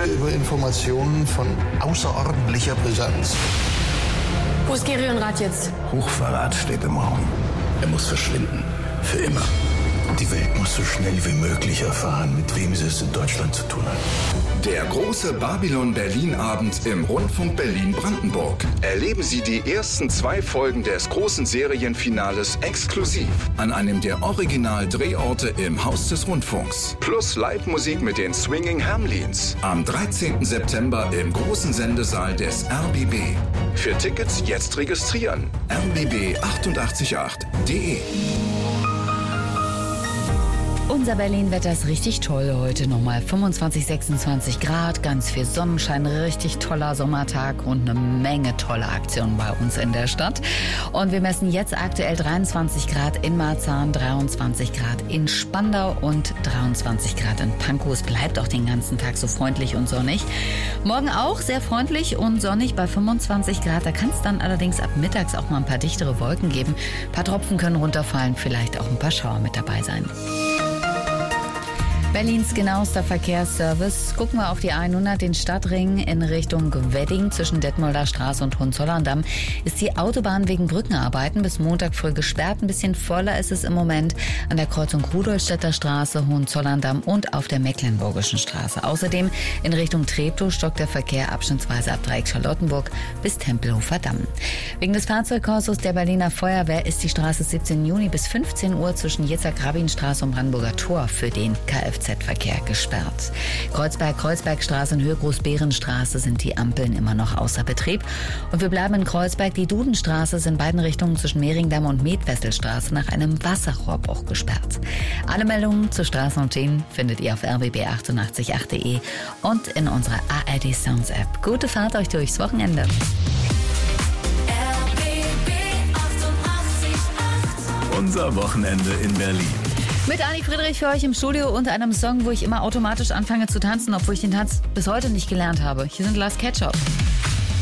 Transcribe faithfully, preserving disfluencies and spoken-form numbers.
verfüge über Informationen von außerordentlicher Brisanz. Wo ist Gerionrad jetzt? Hochverrat steht im Raum. Er muss verschwinden. Für immer. Die Welt muss so schnell wie möglich erfahren, mit wem sie es in Deutschland zu tun hat. Der große Babylon-Berlin-Abend im Rundfunk Berlin-Brandenburg. Erleben Sie die ersten zwei Folgen des großen Serienfinales exklusiv an einem der Original-Drehorte im Haus des Rundfunks. Plus Live-Musik mit den Swinging Hamlins. Am dreizehnten September im großen Sendesaal des R B B. Für Tickets jetzt registrieren. r b b acht acht acht punkt d e. Unser Berlin-Wetter ist richtig toll heute nochmal. fünfundzwanzig, sechsundzwanzig Grad, ganz viel Sonnenschein, richtig toller Sommertag und eine Menge toller Aktionen bei uns in der Stadt. Und wir messen jetzt aktuell dreiundzwanzig Grad in Marzahn, dreiundzwanzig Grad in Spandau und dreiundzwanzig Grad in Pankow. Es bleibt auch den ganzen Tag so freundlich und sonnig. Morgen auch sehr freundlich und sonnig bei fünfundzwanzig Grad. Da kann es dann allerdings ab mittags auch mal ein paar dichtere Wolken geben. Ein paar Tropfen können runterfallen, vielleicht auch ein paar Schauer mit dabei sein. Berlins genauester Verkehrsservice. Gucken wir auf die hundert, den Stadtring in Richtung Wedding zwischen Detmolder Straße und Hohenzollern-Damm. Ist die Autobahn wegen Brückenarbeiten bis Montag früh gesperrt. Ein bisschen voller ist es im Moment an der Kreuzung Rudolstädter Straße, Hohenzollern-Damm und auf der Mecklenburgischen Straße. Außerdem in Richtung Treptow stockt der Verkehr abschnittsweise ab Dreieck Charlottenburg bis Tempelhofer Damm. Wegen des Fahrzeugkurses der Berliner Feuerwehr ist die Straße siebzehnten Juni bis fünfzehn Uhr zwischen Jitzak-Rabin-Straße und Brandenburger Tor für den Kfz-Verkehr gesperrt. Kreuzberg-Kreuzbergstraße und Höhe Großbärenstraße sind die Ampeln immer noch außer Betrieb. Und wir bleiben in Kreuzberg. Die Dudenstraße ist in beiden Richtungen zwischen Mehringdamm und Metwesselstraße nach einem Wasserrohrbruch gesperrt. Alle Meldungen zu Straßen und Schienen findet ihr auf r b b acht acht acht punkt d e und in unserer A R D Sounds App. Gute Fahrt euch durchs Wochenende. Unser Wochenende in Berlin. Mit Anni Friedrich für euch im Studio unter einem Song, wo ich immer automatisch anfange zu tanzen, obwohl ich den Tanz bis heute nicht gelernt habe. Hier sind Last Ketchup.